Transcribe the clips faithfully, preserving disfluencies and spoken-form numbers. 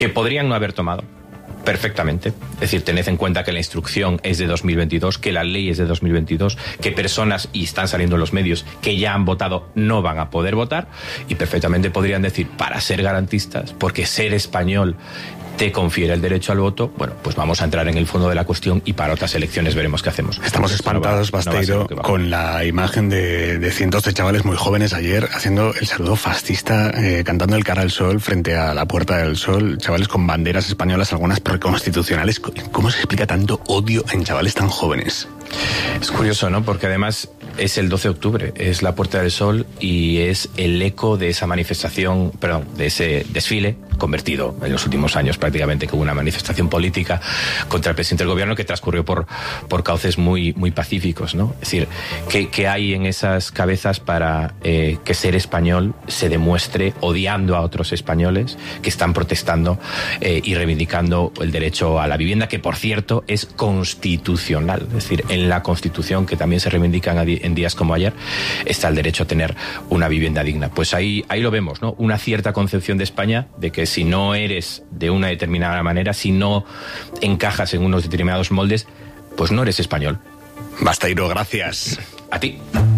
que podrían no haber tomado. Perfectamente. Es decir, tened en cuenta que la instrucción es de dos mil veintidós, que la ley es de dos mil veintidós, que personas, y están saliendo en los medios, que ya han votado no van a poder votar, y perfectamente podrían decir, para ser garantistas, porque ser español te confiere el derecho al voto, bueno, pues vamos a entrar en el fondo de la cuestión y para otras elecciones veremos qué hacemos. Estamos espantados, Basteiro, no con la imagen de, de cientos de chavales muy jóvenes ayer haciendo el saludo fascista, eh, cantando el Cara al Sol frente a la Puerta del Sol, chavales con banderas españolas, algunas preconstitucionales. ¿Cómo se explica tanto odio en chavales tan jóvenes? Es curioso, ¿no? Porque además es el doce de octubre, es la Puerta del Sol y es el eco de esa manifestación, perdón, de ese desfile convertido en los últimos años prácticamente como una manifestación política contra el presidente del gobierno que transcurrió por, por cauces muy, muy pacíficos, ¿no? Es decir, ¿qué, qué hay en esas cabezas para eh, que ser español se demuestre odiando a otros españoles que están protestando eh, y reivindicando el derecho a la vivienda, que por cierto es constitucional? Es decir, en la Constitución, que también se reivindican en días como ayer, está el derecho a tener una vivienda digna. Pues ahí, ahí lo vemos, ¿no? Una cierta concepción de España de que si no eres de una determinada manera, si no encajas en unos determinados moldes, pues no eres español. Basteiro, gracias. A ti.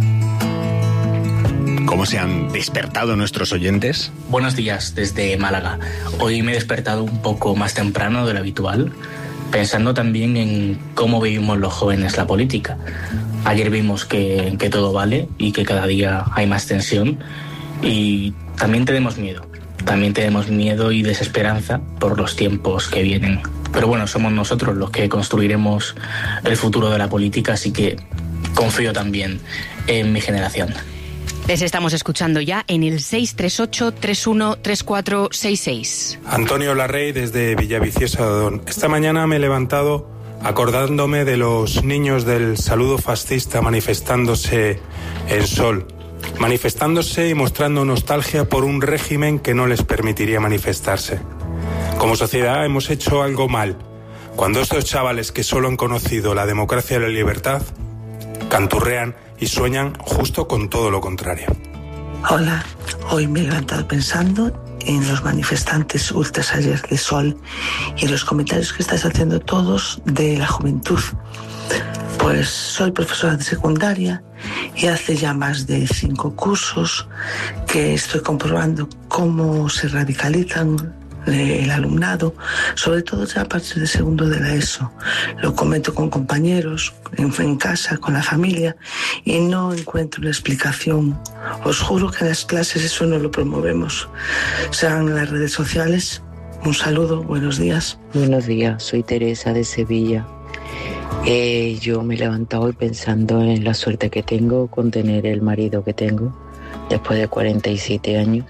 ¿Cómo se han despertado nuestros oyentes? Buenos días, desde Málaga. Hoy me he despertado un poco más temprano de lo habitual, pensando también en cómo vivimos los jóvenes la política. Ayer vimos que, que todo vale y que cada día hay más tensión, y también tenemos miedo. También tenemos miedo y desesperanza por los tiempos que vienen. Pero bueno, somos nosotros los que construiremos el futuro de la política, así que confío también en mi generación. Les estamos escuchando ya en el seis tres ocho, tres uno tres cuatro seis seis. Antonio Larrey, desde Villaviciosa de Odón. Esta mañana me he levantado acordándome de los niños del saludo fascista manifestándose en Sol. Manifestándose y mostrando nostalgia por un régimen que no les permitiría manifestarse. Como sociedad hemos hecho algo mal, cuando estos chavales que solo han conocido la democracia y la libertad, canturrean y sueñan justo con todo lo contrario. Hola, hoy me he levantado pensando en los manifestantes ultras ayer de Sol y en los comentarios que estáis haciendo todos de la juventud. Pues soy profesora de secundaria y hace ya más de cinco cursos que estoy comprobando cómo se radicalizan el alumnado, sobre todo ya a partir de segundo de la ESO. Lo comento con compañeros, en, en casa, con la familia, y no encuentro una explicación. Os juro que en las clases eso no lo promovemos. Sean en las redes sociales. Un saludo, buenos días. Buenos días, soy Teresa de Sevilla. Eh, yo me he levantado hoy pensando en la suerte que tengo con tener el marido que tengo después de cuarenta y siete años,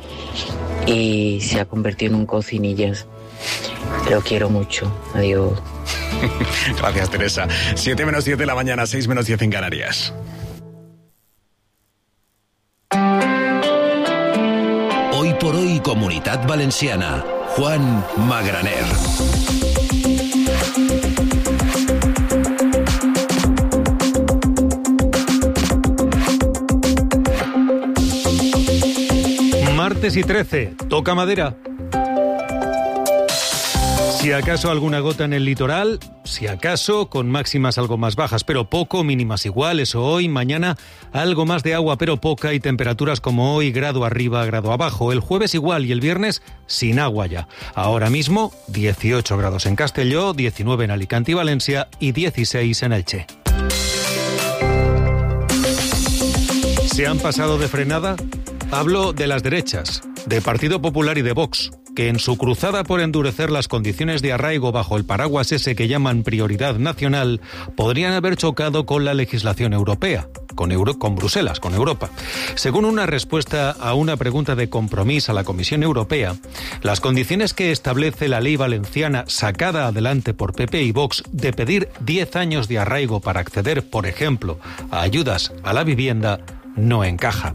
y se ha convertido en un cocinillas. Lo quiero mucho. Adiós. Gracias, Teresa. siete menos diez de la mañana, seis menos diez en Canarias. Hoy por hoy, Comunitat Valenciana. Juan Magraner. Martes y trece, toca madera. Si acaso alguna gota en el litoral, si acaso con máximas algo más bajas, pero poco, mínimas iguales, o hoy, mañana, algo más de agua, pero poca, y temperaturas como hoy, grado arriba, grado abajo. El jueves igual y el viernes sin agua ya. Ahora mismo, dieciocho grados en Castelló, diecinueve en Alicante y Valencia y dieciséis en Elche. ¿Se han pasado de frenada? Hablo de las derechas, de Partido Popular y de Vox, que en su cruzada por endurecer las condiciones de arraigo bajo el paraguas ese que llaman prioridad nacional, podrían haber chocado con la legislación europea, con, Euro, con Bruselas, con Europa. Según una respuesta a una pregunta de compromiso a la Comisión Europea, las condiciones que establece la ley valenciana sacada adelante por P P y Vox de pedir diez años de arraigo para acceder, por ejemplo, a ayudas a la vivienda, no encaja.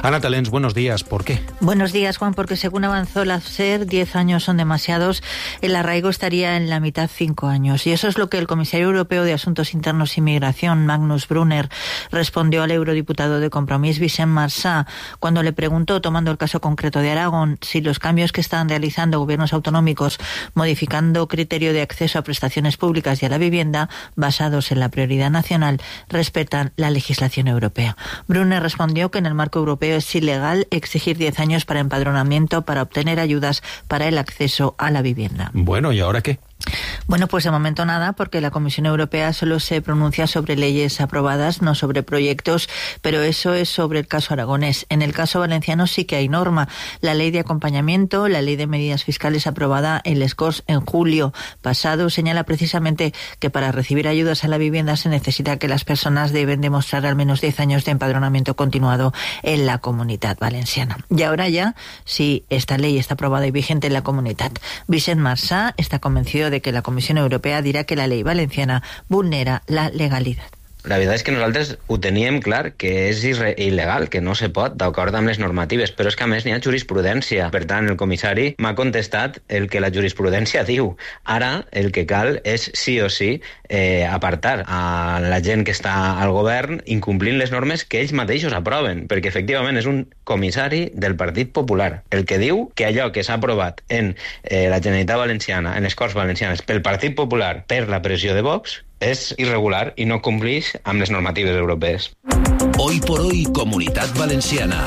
Ana Talens, buenos días. ¿Por qué? Buenos días, Juan, porque según avanzó la SER, diez años son demasiados. El arraigo estaría en la mitad cinco años. Y eso es lo que el comisario europeo de Asuntos Internos y Migración, Magnus Brunner, respondió al eurodiputado de Compromís, Vicent Marsà, cuando le preguntó, tomando el caso concreto de Aragón, si los cambios que están realizando gobiernos autonómicos, modificando criterio de acceso a prestaciones públicas y a la vivienda, basados en la prioridad nacional, respetan la legislación europea. Brunner respondió que en el marco europeo es ilegal exigir diez años para empadronamiento para obtener ayudas para el acceso a la vivienda. Bueno, ¿y ahora qué? Bueno, pues de momento nada, porque la Comisión Europea solo se pronuncia sobre leyes aprobadas, no sobre proyectos, pero eso es sobre el caso aragonés. En el caso valenciano sí que hay norma. La ley de acompañamiento, la ley de medidas fiscales aprobada en Les Corts en julio pasado, señala precisamente que para recibir ayudas a la vivienda se necesita que las personas deben demostrar al menos diez años de empadronamiento continuado en la Comunitat Valenciana. Y ahora ya, si esta ley está aprobada y vigente en la Comunitat, Vicent Marsà está convencido de que la Comisión Europea dirà que la llei valenciana vulnera la legalitat. La veritat és que nosaltres ho teníem clar, que és il·legal, que no se pot, d'acord amb les normatives, però és que a més n'hi ha jurisprudència. Per tant, el comissari m'ha contestat el que la jurisprudència diu. Ara el que cal és sí o sí eh, apartar a la gent que està al govern incomplint les normes que ells mateixos aproven, perquè efectivament és un comissari del Partit Popular, el que diu que allò que s'ha aprovat en eh, la Generalitat Valenciana, en les Corts Valencianes, pel Partit Popular, per la pressió de Vox, és irregular i no complix amb les normatives europees. Hoy por hoy, Comunitat Valenciana.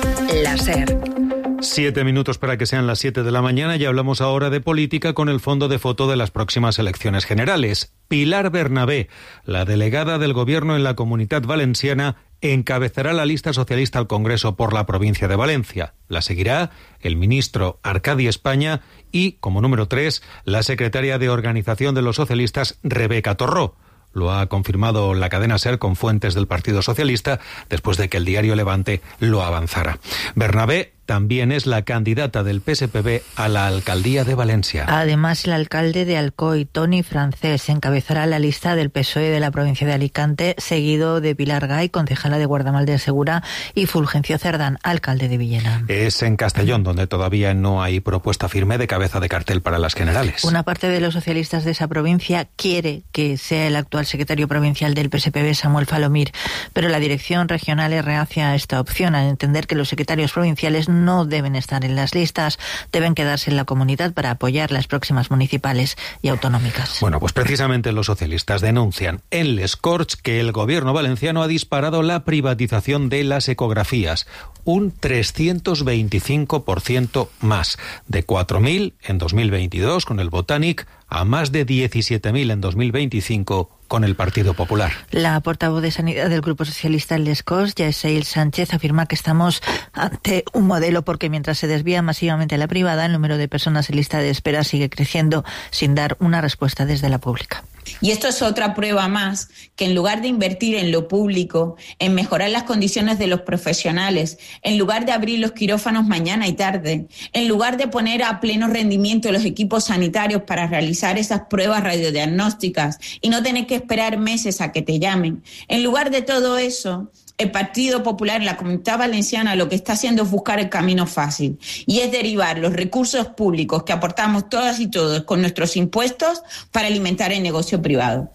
La SER. Siete minutos para que sean las siete de la mañana y hablamos ahora de política con el fondo de foto de las próximas elecciones generales. Pilar Bernabé, la delegada del Gobierno en la Comunitat Valenciana, encabezará la lista socialista al Congreso por la provincia de Valencia. La seguirá el ministro Arcadi España y, como número tres, la secretaria de Organización de los Socialistas, Rebeca Torró. Lo ha confirmado la cadena SER con fuentes del Partido Socialista después de que el diario Levante lo avanzara. Bernabé también es la candidata del P S P B a la alcaldía de Valencia. Además, el alcalde de Alcoy, Toni Francés, encabezará la lista del P S O E de la provincia de Alicante, seguido de Pilar Gay, concejala de Guardamal de Segura, y Fulgencio Cerdán, alcalde de Villena. Es en Castellón, donde todavía no hay propuesta firme de cabeza de cartel para las generales. Una parte de los socialistas de esa provincia quiere que sea el actual secretario provincial del P S P B, Samuel Falomir, pero la dirección regional es reacia a esta opción, al entender que los secretarios provinciales no deben estar en las listas, deben quedarse en la comunidad para apoyar las próximas municipales y autonómicas. Bueno, pues precisamente los socialistas denuncian en Les Corts que el gobierno valenciano ha disparado la privatización de las ecografías, un trescientos veinticinco por ciento más, de cuatro mil en dos mil veintidós con el Botanic a más de diecisiete mil en dos mil veinticinco con el Partido Popular. La portavoz de Sanidad del Grupo Socialista en Les Corts, Yaseil Sánchez, afirma que estamos ante un modelo porque mientras se desvía masivamente a la privada, el número de personas en lista de espera sigue creciendo sin dar una respuesta desde la pública. Y esto es otra prueba más que en lugar de invertir en lo público, en mejorar las condiciones de los profesionales, en lugar de abrir los quirófanos mañana y tarde, en lugar de poner a pleno rendimiento los equipos sanitarios para realizar esas pruebas radiodiagnósticas y no tener que esperar meses a que te llamen, en lugar de todo eso, el Partido Popular en la Comunidad Valenciana lo que está haciendo es buscar el camino fácil y es derivar los recursos públicos que aportamos todas y todos con nuestros impuestos para alimentar el negocio privado.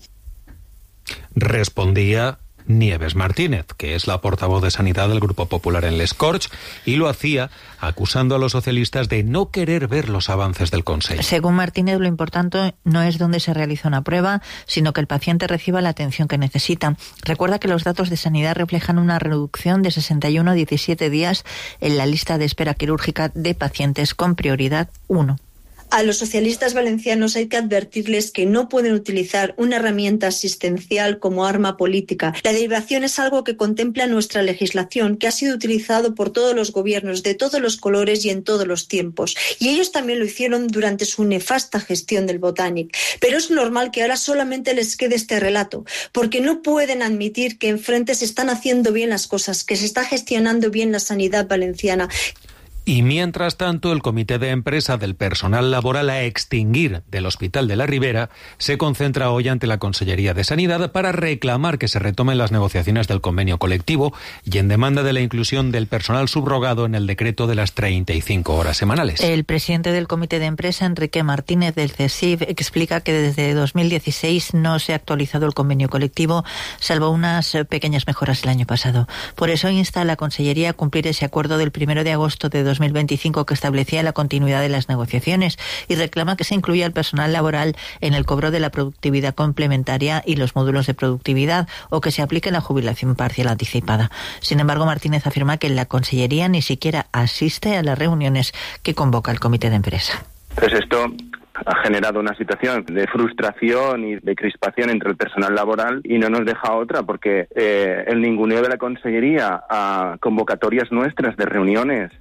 Respondía Nieves Martínez, que es la portavoz de Sanidad del Grupo Popular en Les Corts, y lo hacía acusando a los socialistas de no querer ver los avances del Consejo. Según Martínez, lo importante no es dónde se realiza una prueba, sino que el paciente reciba la atención que necesita. Recuerda que los datos de Sanidad reflejan una reducción de sesenta y uno a diecisiete días en la lista de espera quirúrgica de pacientes con prioridad uno. A los socialistas valencianos hay que advertirles que no pueden utilizar una herramienta asistencial como arma política. La derivación es algo que contempla nuestra legislación, que ha sido utilizado por todos los gobiernos de todos los colores y en todos los tiempos. Y ellos también lo hicieron durante su nefasta gestión del Botanic. Pero es normal que ahora solamente les quede este relato, porque no pueden admitir que enfrente se están haciendo bien las cosas, que se está gestionando bien la sanidad valenciana. Y mientras tanto, el Comité de Empresa del Personal Laboral a Extinguir del Hospital de la Ribera se concentra hoy ante la Consellería de Sanidad para reclamar que se retomen las negociaciones del convenio colectivo y en demanda de la inclusión del personal subrogado en el decreto de las treinta y cinco horas semanales. El presidente del Comité de Empresa, Enrique Martínez del CESIF, explica que desde dos mil dieciséis no se ha actualizado el convenio colectivo, salvo unas pequeñas mejoras el año pasado. Por eso insta a la Consellería a cumplir ese acuerdo del primero de agosto de dos mil veinticinco que establecía la continuidad de las negociaciones y reclama que se incluya el personal laboral en el cobro de la productividad complementaria y los módulos de productividad o que se aplique la jubilación parcial anticipada. Sin embargo, Martínez afirma que la Consellería ni siquiera asiste a las reuniones que convoca el Comité de Empresa. Pues esto ha generado una situación de frustración y de crispación entre el personal laboral y no nos deja otra porque eh, el ninguneo de la Consellería a convocatorias nuestras de reuniones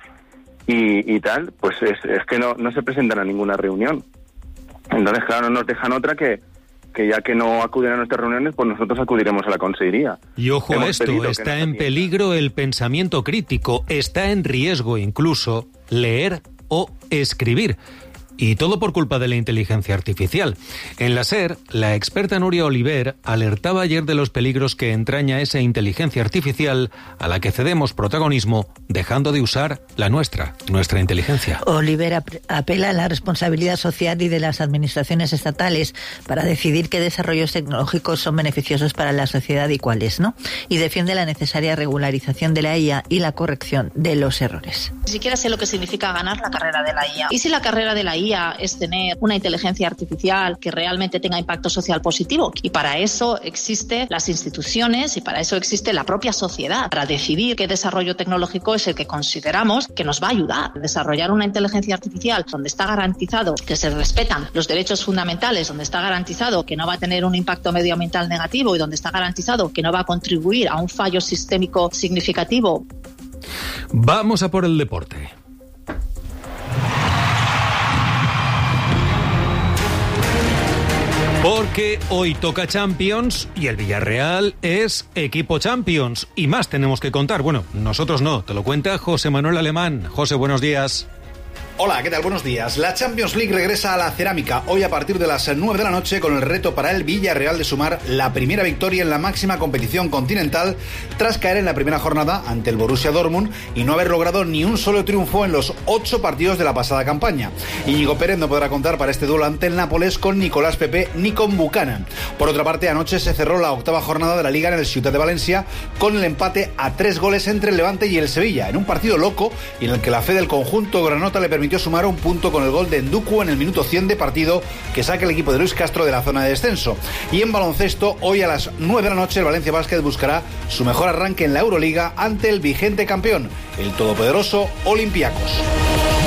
y, y tal, pues es, es que no, no se presentan a ninguna reunión. Entonces, claro, no nos dejan otra que, que ya que no acuden a nuestras reuniones, pues nosotros acudiremos a la Consellería. Y ojo a esto, está en peligro el pensamiento crítico, está en riesgo incluso leer o escribir. Y todo por culpa de la inteligencia artificial. En la SER, la experta Nuria Oliver alertaba ayer de los peligros que entraña esa inteligencia artificial a la que cedemos protagonismo dejando de usar la nuestra, nuestra inteligencia. Oliver ap- apela a la responsabilidad social y de las administraciones estatales para decidir qué desarrollos tecnológicos son beneficiosos para la sociedad y cuáles no. Y defiende la necesaria regularización de la I A y la corrección de los errores. Ni siquiera sé lo que significa ganar la carrera de la I A. ¿Y si la carrera de la I A es tener una inteligencia artificial que realmente tenga impacto social positivo? Y para eso existen las instituciones y para eso existe la propia sociedad, para decidir qué desarrollo tecnológico es el que consideramos que nos va a ayudar a desarrollar una inteligencia artificial donde está garantizado que se respetan los derechos fundamentales, donde está garantizado que no va a tener un impacto medioambiental negativo y donde está garantizado que no va a contribuir a un fallo sistémico significativo. Vamos a por el deporte. Porque hoy toca Champions y el Villarreal es equipo Champions. Y más tenemos que contar. Bueno, nosotros no, te lo cuenta José Manuel Alemán. José, buenos días. Hola, ¿qué tal? Buenos días. La Champions League regresa a la cerámica hoy a partir de las nueve de la noche con el reto para el Villarreal de sumar la primera victoria en la máxima competición continental tras caer en la primera jornada ante el Borussia Dortmund y no haber logrado ni un solo triunfo en los ocho partidos de la pasada campaña. Íñigo Pérez no podrá contar para este duelo ante el Nápoles con Nicolás Pepe ni con Buchanan. Por otra parte, anoche se cerró la octava jornada de la Liga en el Ciutat de Valencia con el empate a tres goles entre el Levante y el Sevilla, en un partido loco y en el que la fe del conjunto granota le permitió sumar un punto con el gol de Nduku en el minuto cien de partido que saca el equipo de Luis Castro de la zona de descenso. Y en baloncesto, hoy a las nueve de la noche el Valencia Basket buscará su mejor arranque en la Euroliga ante el vigente campeón, el todopoderoso Olympiacos.